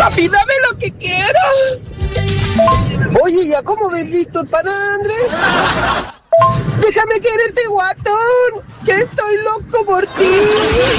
Papi, dame lo que quiero. Oye, ¿ya cómo besito para Andrés? Déjame quererte, guato.